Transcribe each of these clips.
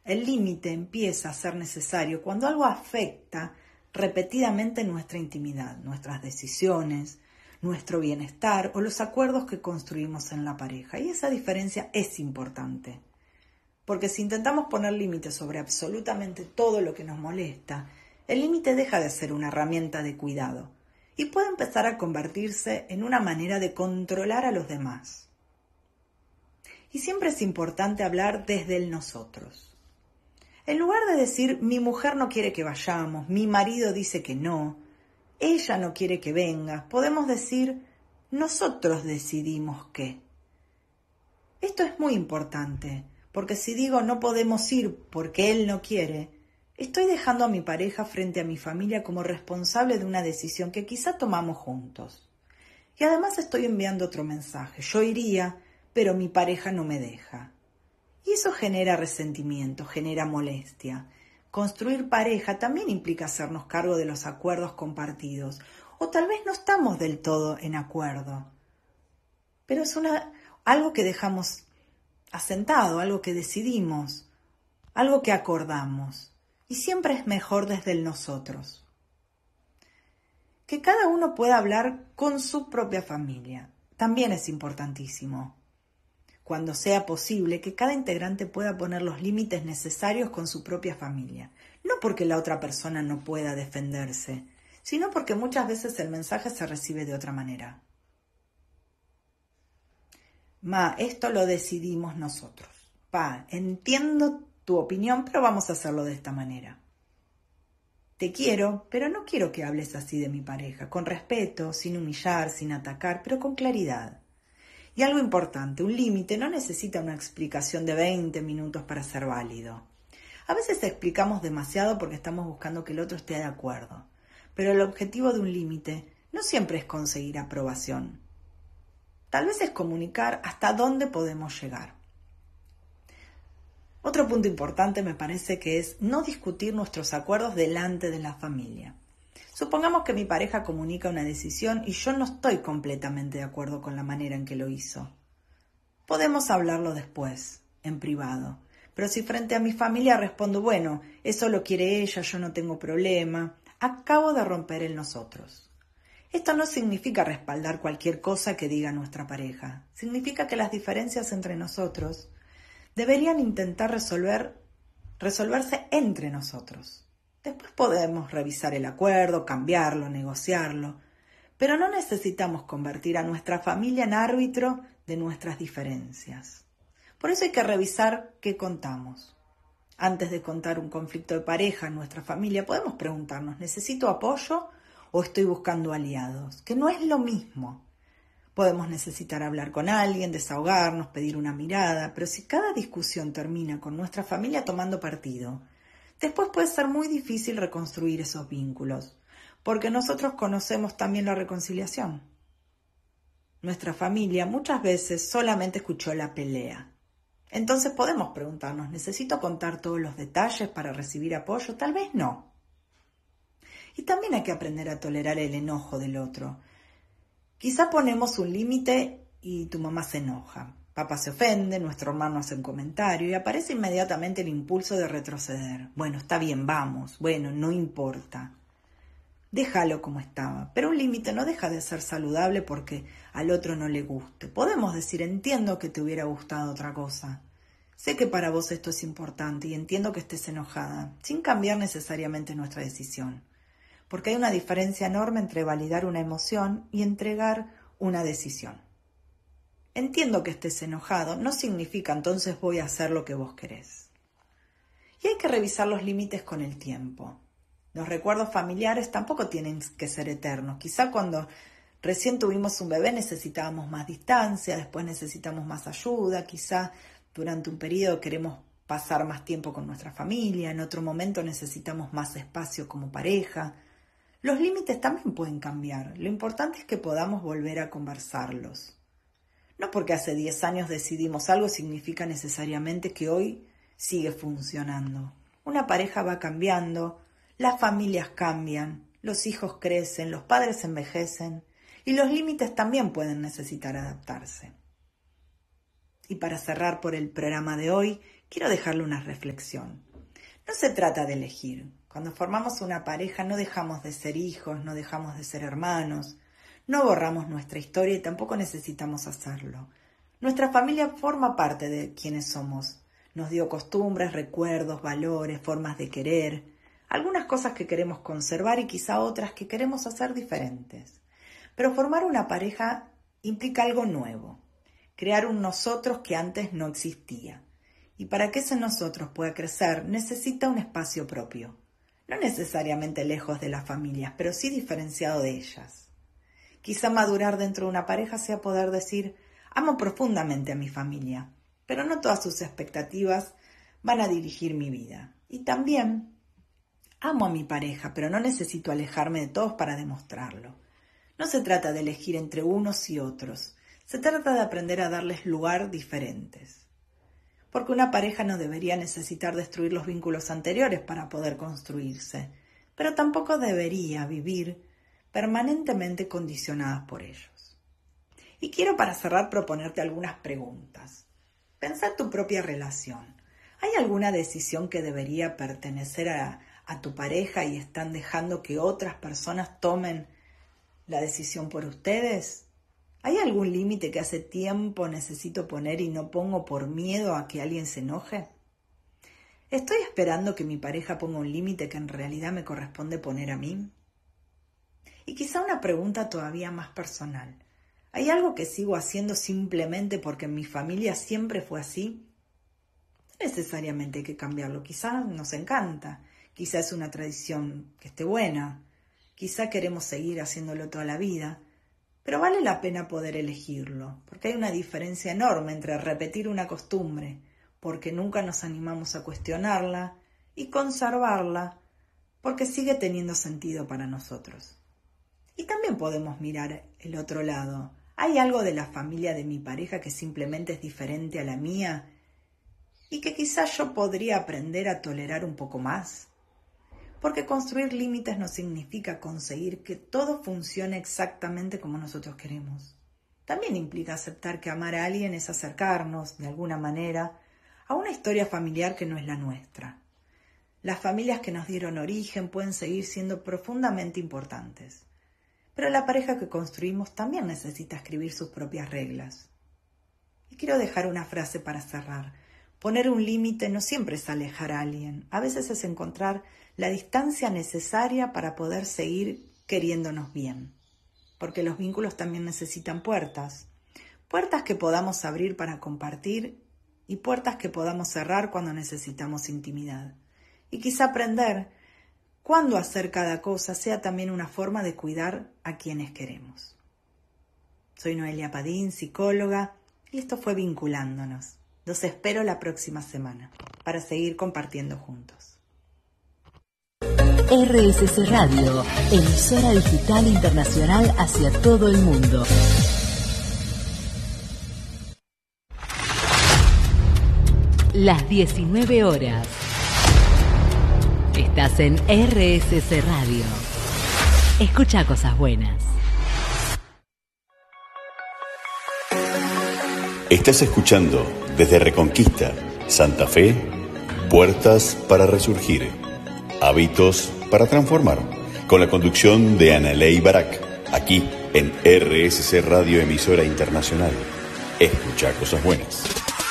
El límite empieza a ser necesario cuando algo afecta repetidamente nuestra intimidad, nuestras decisiones, nuestro bienestar o los acuerdos que construimos en la pareja. Y esa diferencia es importante. Porque si intentamos poner límites sobre absolutamente todo lo que nos molesta, el límite deja de ser una herramienta de cuidado y puede empezar a convertirse en una manera de controlar a los demás. Y siempre es importante hablar desde el nosotros. En lugar de decir, mi mujer no quiere que vayamos, mi marido dice que no, ella no quiere que vengas, podemos decir, nosotros decidimos qué. Esto es muy importante, porque si digo no podemos ir porque él no quiere, estoy dejando a mi pareja frente a mi familia como responsable de una decisión que quizá tomamos juntos. Y además estoy enviando otro mensaje, yo iría, pero mi pareja no me deja. Y eso genera resentimiento, genera molestia. Construir pareja también implica hacernos cargo de los acuerdos compartidos, o tal vez no estamos del todo en acuerdo. Pero es algo que dejamos asentado, algo que decidimos, algo que acordamos. Y siempre es mejor desde el nosotros. Que cada uno pueda hablar con su propia familia también es importantísimo. Cuando sea posible, que cada integrante pueda poner los límites necesarios con su propia familia. No porque la otra persona no pueda defenderse, sino porque muchas veces el mensaje se recibe de otra manera. Ma, esto lo decidimos nosotros. Pa, entiendo tu opinión, pero vamos a hacerlo de esta manera. Te quiero, pero no quiero que hables así de mi pareja, con respeto, sin humillar, sin atacar, pero con claridad. Y algo importante, un límite no necesita una explicación de 20 minutos para ser válido. A veces explicamos demasiado porque estamos buscando que el otro esté de acuerdo, pero el objetivo de un límite no siempre es conseguir aprobación. Tal vez es comunicar hasta dónde podemos llegar. Otro punto importante me parece que es no discutir nuestros acuerdos delante de la familia. Supongamos que mi pareja comunica una decisión y yo no estoy completamente de acuerdo con la manera en que lo hizo. Podemos hablarlo después, en privado. Pero si frente a mi familia respondo, bueno, eso lo quiere ella, yo no tengo problema, acabo de romper el nosotros. Esto no significa respaldar cualquier cosa que diga nuestra pareja. Significa que las diferencias entre nosotros deberían intentar resolverse entre nosotros. Después podemos revisar el acuerdo, cambiarlo, negociarlo, pero no necesitamos convertir a nuestra familia en árbitro de nuestras diferencias. Por eso hay que revisar qué contamos. Antes de contar un conflicto de pareja en nuestra familia, podemos preguntarnos, ¿necesito apoyo o estoy buscando aliados? Que no es lo mismo. Podemos necesitar hablar con alguien, desahogarnos, pedir una mirada, pero si cada discusión termina con nuestra familia tomando partido, después puede ser muy difícil reconstruir esos vínculos, porque nosotros conocemos también la reconciliación. Nuestra familia muchas veces solamente escuchó la pelea. Entonces podemos preguntarnos, ¿necesito contar todos los detalles para recibir apoyo? Tal vez no. Y también hay que aprender a tolerar el enojo del otro. Quizá ponemos un límite y tu mamá se enoja. Papá se ofende, nuestro hermano hace un comentario y aparece inmediatamente el impulso de retroceder. Bueno, está bien, vamos. Bueno, no importa. Déjalo como estaba. Pero un límite no deja de ser saludable porque al otro no le guste. Podemos decir, entiendo que te hubiera gustado otra cosa. Sé que para vos esto es importante y entiendo que estés enojada, sin cambiar necesariamente nuestra decisión. Porque hay una diferencia enorme entre validar una emoción y entregar una decisión. Entiendo que estés enojado, no significa entonces voy a hacer lo que vos querés. Y hay que revisar los límites con el tiempo. Los recuerdos familiares tampoco tienen que ser eternos. Quizá cuando recién tuvimos un bebé necesitábamos más distancia, después necesitamos más ayuda, quizá durante un periodo queremos pasar más tiempo con nuestra familia, en otro momento necesitamos más espacio como pareja. Los límites también pueden cambiar. Lo importante es que podamos volver a conversarlos. No porque hace 10 años decidimos algo significa necesariamente que hoy sigue funcionando. Una pareja va cambiando, las familias cambian, los hijos crecen, los padres envejecen y los límites también pueden necesitar adaptarse. Y para cerrar por el programa de hoy, quiero dejarle una reflexión. No se trata de elegir. Cuando formamos una pareja no dejamos de ser hijos, no dejamos de ser hermanos, no borramos nuestra historia y tampoco necesitamos hacerlo. Nuestra familia forma parte de quienes somos. Nos dio costumbres, recuerdos, valores, formas de querer, algunas cosas que queremos conservar y quizá otras que queremos hacer diferentes. Pero formar una pareja implica algo nuevo, crear un nosotros que antes no existía. Y para que ese nosotros pueda crecer necesita un espacio propio, no necesariamente lejos de las familias, pero sí diferenciado de ellas. Quizá madurar dentro de una pareja sea poder decir, amo profundamente a mi familia, pero no todas sus expectativas van a dirigir mi vida. Y también amo a mi pareja, pero no necesito alejarme de todos para demostrarlo. No se trata de elegir entre unos y otros, se trata de aprender a darles lugar diferentes. Porque una pareja no debería necesitar destruir los vínculos anteriores para poder construirse, pero tampoco debería vivir permanentemente condicionadas por ellos. Y quiero para cerrar proponerte algunas preguntas. Pensá tu propia relación. ¿Hay alguna decisión que debería pertenecer a tu pareja y están dejando que otras personas tomen la decisión por ustedes? ¿Hay algún límite que hace tiempo necesito poner y no pongo por miedo a que alguien se enoje? ¿Estoy esperando que mi pareja ponga un límite que en realidad me corresponde poner a mí? Y quizá una pregunta todavía más personal. ¿Hay algo que sigo haciendo simplemente porque en mi familia siempre fue así? No necesariamente hay que cambiarlo. Quizá nos encanta. Quizá es una tradición que esté buena. Quizá queremos seguir haciéndolo toda la vida. Pero vale la pena poder elegirlo, porque hay una diferencia enorme entre repetir una costumbre, porque nunca nos animamos a cuestionarla, y conservarla, porque sigue teniendo sentido para nosotros. Y también podemos mirar el otro lado. ¿Hay algo de la familia de mi pareja que simplemente es diferente a la mía y que quizás yo podría aprender a tolerar un poco más? Porque construir límites no significa conseguir que todo funcione exactamente como nosotros queremos. También implica aceptar que amar a alguien es acercarnos, de alguna manera, a una historia familiar que no es la nuestra. Las familias que nos dieron origen pueden seguir siendo profundamente importantes, pero la pareja que construimos también necesita escribir sus propias reglas. Y quiero dejar una frase para cerrar. Poner un límite no siempre es alejar a alguien, a veces es encontrar la distancia necesaria para poder seguir queriéndonos bien, porque los vínculos también necesitan puertas que podamos abrir para compartir y puertas que podamos cerrar cuando necesitamos intimidad. Y quizá aprender cuándo hacer cada cosa sea también una forma de cuidar a quienes queremos. Soy Noelia Padín, psicóloga, y esto fue Vinculándonos. Los espero la próxima semana para seguir compartiendo juntos. RSC Radio, emisora digital internacional hacia todo el mundo. Las 19 horas. Estás en RSC Radio. Escucha cosas buenas. Estás escuchando desde Reconquista, Santa Fe, Puertas para Resurgir, Hábitos para Transformar, con la conducción de Analey Barak, aquí en RSC Radio, emisora internacional. Escucha cosas buenas.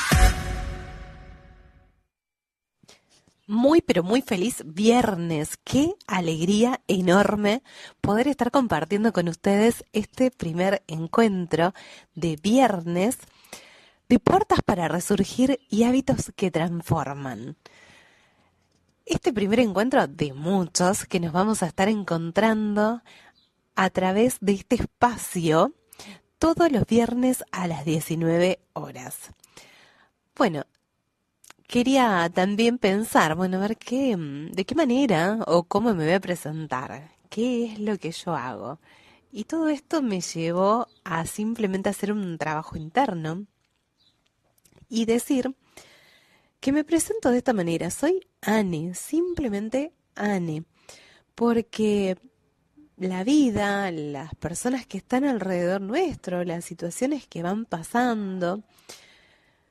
Muy, pero muy feliz viernes. Qué alegría enorme poder estar compartiendo con ustedes este primer encuentro de viernes de Puertas para Resurgir y Hábitos que Transforman. Este primer encuentro de muchos que nos vamos a estar encontrando a través de este espacio todos los viernes a las 19 horas. Bueno, quería también pensar, a ver de qué manera o cómo me voy a presentar, qué es lo que yo hago. Y todo esto me llevó a simplemente hacer un trabajo interno y decir que me presento de esta manera. Soy Anne, simplemente Anne, porque la vida, las personas que están alrededor nuestro, las situaciones que van pasando,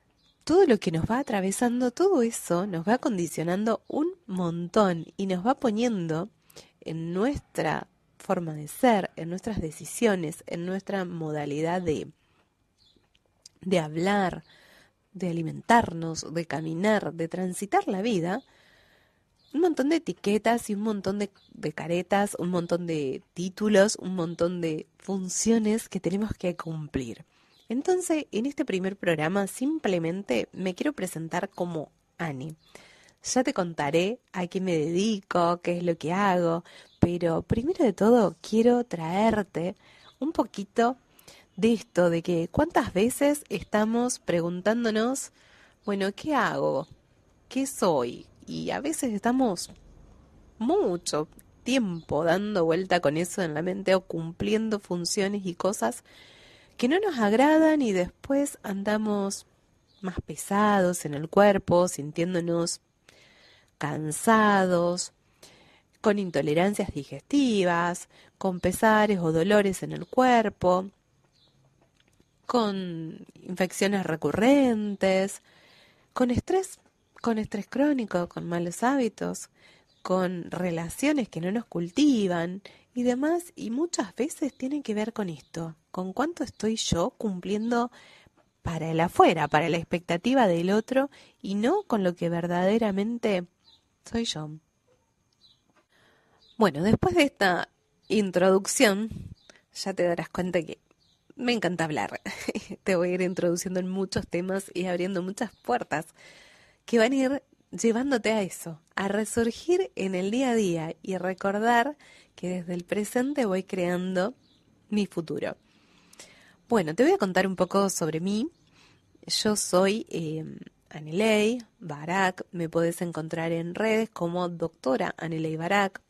todo lo que nos va atravesando, todo eso nos va condicionando un montón y nos va poniendo en nuestra forma de ser, en nuestras decisiones, en nuestra modalidad de hablar, de alimentarnos, de caminar, de transitar la vida, un montón de etiquetas y un montón de caretas, un montón de títulos, un montón de funciones que tenemos que cumplir. Entonces, en este primer programa simplemente me quiero presentar como Ani. Ya te contaré a qué me dedico, qué es lo que hago, pero primero de todo quiero traerte un poquito de esto, de que cuántas veces estamos preguntándonos, bueno, ¿qué hago? ¿Qué soy? Y a veces estamos mucho tiempo dando vuelta con eso en la mente o cumpliendo funciones y cosas que no nos agradan y después andamos más pesados en el cuerpo, sintiéndonos cansados, con intolerancias digestivas, con pesares o dolores en el cuerpo, con infecciones recurrentes, con estrés crónico, con malos hábitos, con relaciones que no nos cultivan y demás, y muchas veces tienen que ver con esto, con cuánto estoy yo cumpliendo para el afuera, para la expectativa del otro y no con lo que verdaderamente soy yo. Bueno, después de esta introducción, ya te darás cuenta que me encanta hablar. Te voy a ir introduciendo en muchos temas y abriendo muchas puertas que van a ir llevándote a eso, a resurgir en el día a día y recordar que desde el presente voy creando mi futuro. Bueno, te voy a contar un poco sobre mí. Yo soy Anilei Barak, me podés encontrar en redes como doctora Anilei Barak.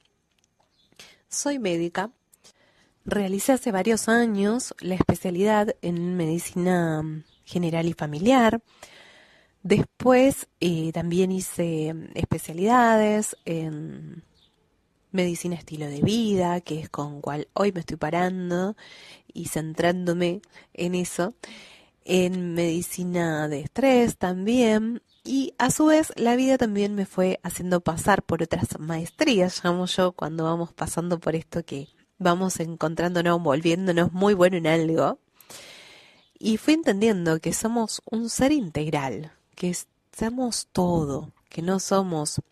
Soy médica, realicé hace varios años la especialidad en medicina general y familiar. Después también hice especialidades en medicina estilo de vida, que es con cual hoy me estoy parando y centrándome en eso. En medicina de estrés también, y a su vez la vida también me fue haciendo pasar por otras maestrías, llamo yo, cuando vamos pasando por esto que vamos encontrándonos, volviéndonos muy bueno en algo, y fui entendiendo que somos un ser integral, que somos todo, que no somos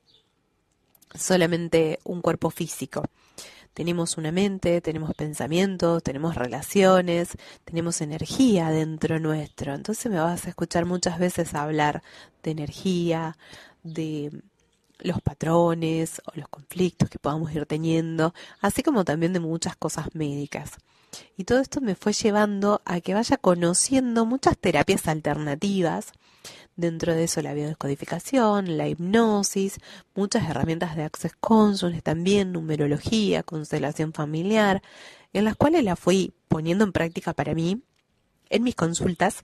solamente un cuerpo físico. Tenemos una mente, tenemos pensamientos, tenemos relaciones, tenemos energía dentro nuestro. Entonces me vas a escuchar muchas veces hablar de energía, de los patrones o los conflictos que podamos ir teniendo, así como también de muchas cosas médicas. Y todo esto me fue llevando a que vaya conociendo muchas terapias alternativas. Dentro de eso la biodescodificación, la hipnosis, muchas herramientas de Access Consciousness también, numerología, constelación familiar, en las cuales la fui poniendo en práctica para mí en mis consultas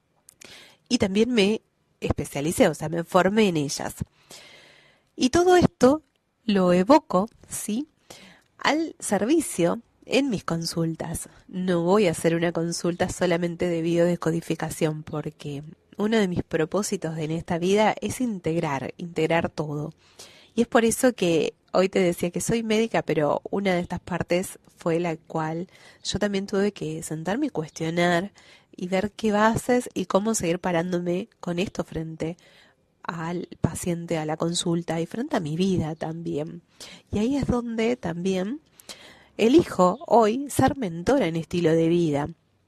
y también me especialicé, o sea, me formé en ellas. Y todo esto lo evoco, ¿sí?, al servicio en mis consultas. No voy a hacer una consulta solamente de biodescodificación porque uno de mis propósitos en esta vida es integrar todo. Y es por eso que hoy te decía que soy médica, pero una de estas partes fue la cual yo también tuve que sentarme y cuestionar y ver qué bases y cómo seguir parándome con esto frente al paciente, a la consulta y frente a mi vida también. Y ahí es donde también elijo hoy ser mentora en estilo de vida.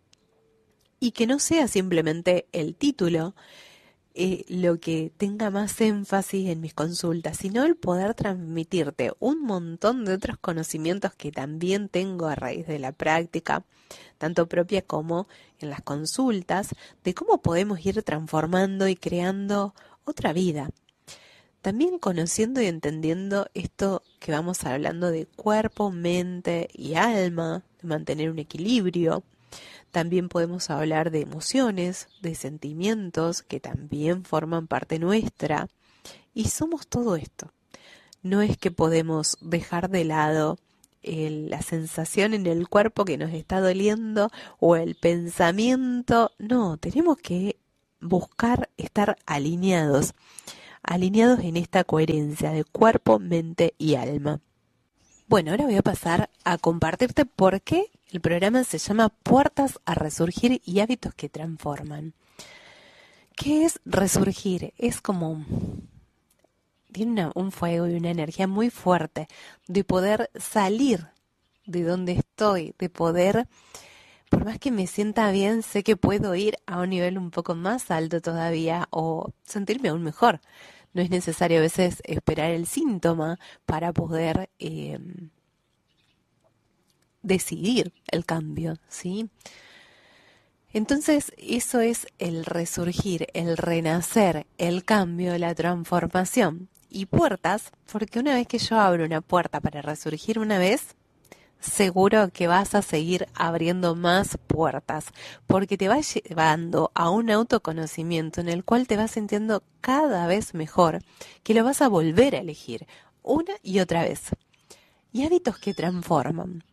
Y que no sea simplemente el título lo que tenga más énfasis en mis consultas, sino el poder transmitirte un montón de otros conocimientos que también tengo a raíz de la práctica, tanto propia como en las consultas, de cómo podemos ir transformando y creando otra vida. También conociendo y entendiendo esto que vamos hablando de cuerpo, mente y alma, de mantener un equilibrio. También podemos hablar de emociones, de sentimientos que también forman parte nuestra. Y somos todo esto. No es que podemos dejar de lado la sensación en el cuerpo que nos está doliendo o el pensamiento. No, tenemos que buscar estar alineados en esta coherencia de cuerpo, mente y alma. Bueno, ahora voy a pasar a compartirte por qué el programa se llama Puertas a Resurgir y Hábitos que Transforman. ¿Qué es resurgir? Es como... tiene un fuego y una energía muy fuerte de poder salir de donde estoy, de poder, por más que me sienta bien, sé que puedo ir a un nivel un poco más alto todavía o sentirme aún mejor. No es necesario a veces esperar el síntoma para poder decidir el cambio, ¿sí? Entonces, eso es el resurgir, el renacer, el cambio, la transformación. Y puertas, porque una vez que yo abro una puerta para resurgir una vez, seguro que vas a seguir abriendo más puertas, porque te va llevando a un autoconocimiento en el cual te vas sintiendo cada vez mejor, que lo vas a volver a elegir una y otra vez. Y hábitos que transforman.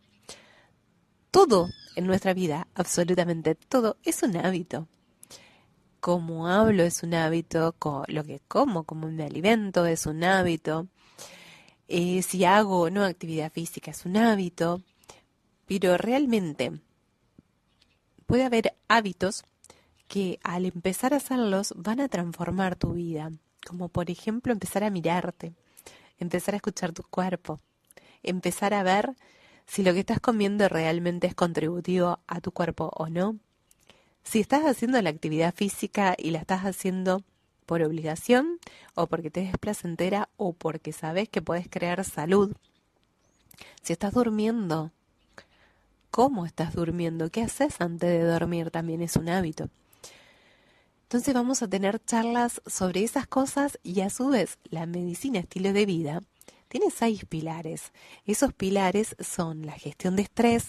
Todo en nuestra vida, absolutamente todo, es un hábito. Cómo hablo es un hábito, lo que como, cómo me alimento es un hábito. Si hago o no actividad física es un hábito, pero realmente puede haber hábitos que al empezar a hacerlos van a transformar tu vida, como por ejemplo empezar a mirarte, empezar a escuchar tu cuerpo, empezar a ver si lo que estás comiendo realmente es contributivo a tu cuerpo o no. Si estás haciendo la actividad física y la estás haciendo por obligación o porque te es placentera o porque sabes que puedes crear salud. Si estás durmiendo, ¿cómo estás durmiendo? ¿Qué haces antes de dormir? También es un hábito. Entonces vamos a tener charlas sobre esas cosas y a su vez la medicina estilo de vida tiene 6 pilares. Esos pilares son la gestión de estrés,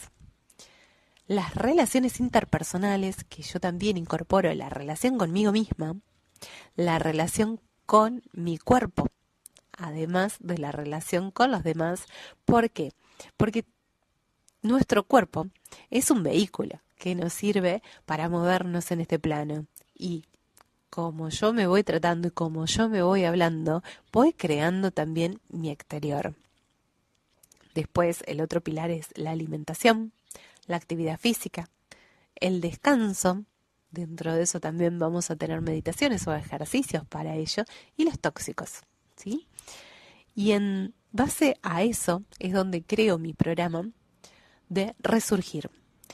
las relaciones interpersonales, que yo también incorporo la relación conmigo misma, la relación con mi cuerpo, además de la relación con los demás. ¿Por qué? Porque nuestro cuerpo es un vehículo que nos sirve para movernos en este plano. Y como yo me voy tratando y como yo me voy hablando, voy creando también mi exterior. Después, el otro pilar es la alimentación, la actividad física, el descanso. Dentro de eso también vamos a tener meditaciones o ejercicios para ello, y los tóxicos, ¿sí? Y en base a eso es donde creo mi programa de Resurgir,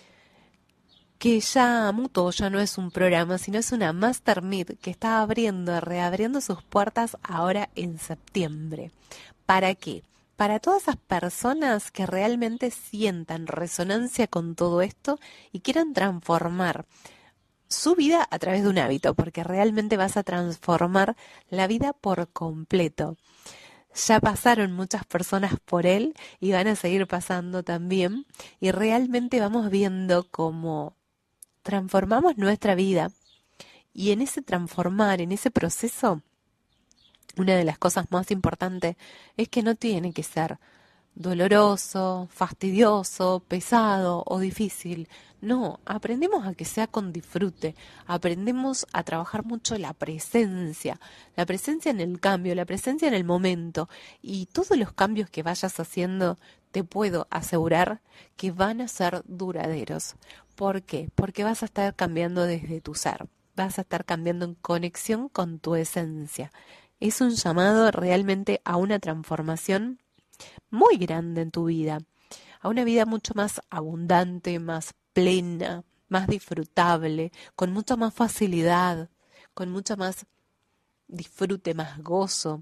que ya mutó, ya no es un programa, sino es una Master Meet que está reabriendo sus puertas ahora en septiembre. ¿Para qué? Para todas esas personas que realmente sientan resonancia con todo esto y quieran transformar su vida a través de un hábito, porque realmente vas a transformar la vida por completo. Ya pasaron muchas personas por él y van a seguir pasando también, y realmente vamos viendo cómo transformamos nuestra vida, y en ese transformar, en ese proceso, una de las cosas más importantes es que no tiene que ser doloroso, fastidioso, pesado o difícil. No, aprendemos a que sea con disfrute, aprendemos a trabajar mucho la presencia en el cambio, la presencia en el momento, y todos los cambios que vayas haciendo te puedo asegurar que van a ser duraderos. ¿Por qué? Porque vas a estar cambiando desde tu ser, vas a estar cambiando en conexión con tu esencia. Es un llamado realmente a una transformación muy grande en tu vida, a una vida mucho más abundante, más plena, más disfrutable, con mucha más facilidad, con mucho más disfrute, más gozo,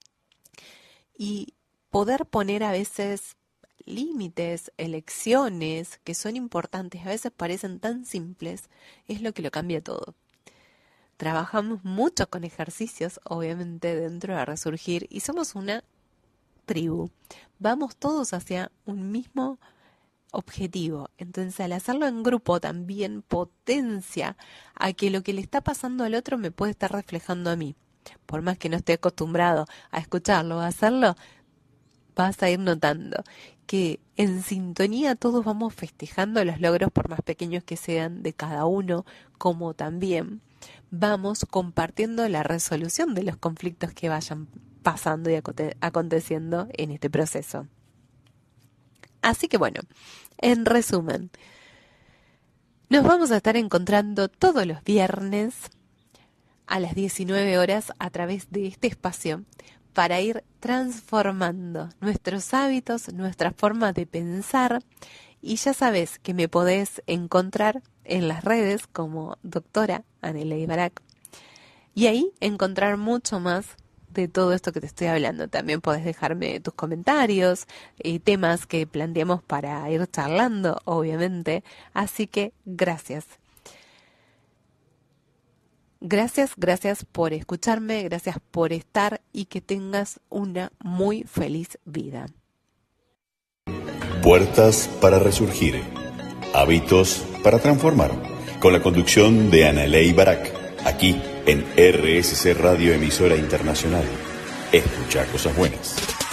y poder poner a veces límites, elecciones que son importantes, a veces parecen tan simples, es lo que lo cambia todo. Trabajamos mucho con ejercicios, obviamente, dentro de Resurgir, y somos una tribu. Vamos todos hacia un mismo objetivo. Entonces, al hacerlo en grupo también potencia a que lo que le está pasando al otro me puede estar reflejando a mí. Por más que no esté acostumbrado a escucharlo o a hacerlo, vas a ir notando que en sintonía todos vamos festejando los logros, por más pequeños que sean, de cada uno, como también vamos compartiendo la resolución de los conflictos que vayan pasando y aconteciendo en este proceso. Así que bueno, en resumen, nos vamos a estar encontrando todos los viernes a las 19 horas a través de este espacio para ir transformando nuestros hábitos, nuestra forma de pensar. Y ya sabes que me podés encontrar en las redes como doctora Aneley Barak y ahí encontrar mucho más de todo esto que te estoy hablando. También podés dejarme tus comentarios y temas que planteamos para ir charlando, obviamente. Así que gracias. Gracias por escucharme, gracias por estar y que tengas una muy feliz vida. Puertas para resurgir. Hábitos para transformar. Con la conducción de Aneley Barak. Aquí en RSC Radio, emisora internacional. Escucha cosas buenas.